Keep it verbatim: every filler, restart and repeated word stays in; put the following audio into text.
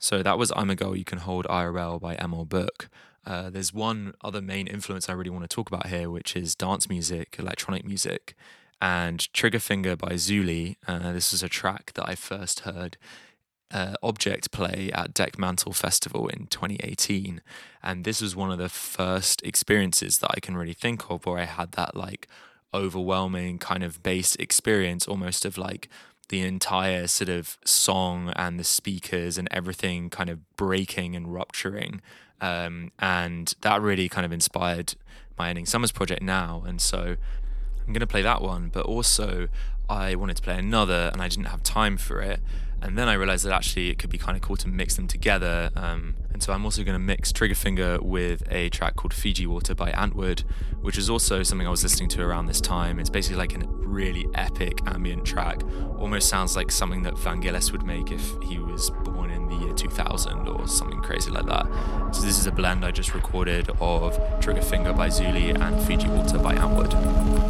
So that was I'm a Girl You Can Hold I R L by Emil Book. Uh, there's one other main influence I really want to talk about here, which is dance music, electronic music, and Triggerfinger by Zuli. Uh, this was a track that I first heard uh, Object play at Deckmantle Festival in twenty eighteen. And this was one of the first experiences that I can really think of where I had that like overwhelming kind of bass experience, almost of like the entire sort of song and the speakers and everything kind of breaking and rupturing. Um, and that really kind of inspired my Ending Summers project now. And so I'm going to play that one, but also I wanted to play another and I didn't have time for it. And then I realized that actually it could be kind of cool to mix them together. Um, and so I'm also going to mix Triggerfinger with a track called Fiji Water by Antwood, which is also something I was listening to around this time. It's basically like a really epic ambient track. Almost sounds like something that Vangelis would make if he was born in the year two thousand or something crazy like that. So this is a blend I just recorded of Triggerfinger by Zuli and Fiji Water by Antwood.